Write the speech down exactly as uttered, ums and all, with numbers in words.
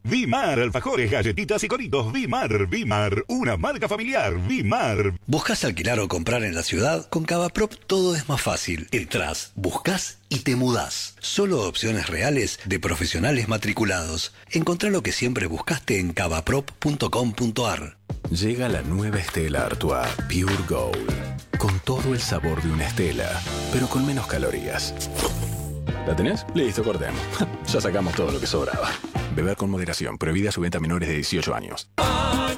Vimar, alfajores, galletitas y coritos. Vimar, Vimar, una marca familiar. Vimar. ¿Buscas alquilar o comprar en la ciudad? Con Cavaprop todo es más fácil. Entrás, buscas y te mudás. Solo opciones reales de profesionales matriculados. Encontrá lo que siempre buscaste en cavaprop punto com punto ar. Llega la nueva Stella Artois Pure Gold. Con todo el sabor de una Stella, pero con menos calorías. ¿La tenés? Listo, cortemos. Ya sacamos todo lo que sobraba. Beber con moderación. Prohibida su venta a menores de dieciocho años.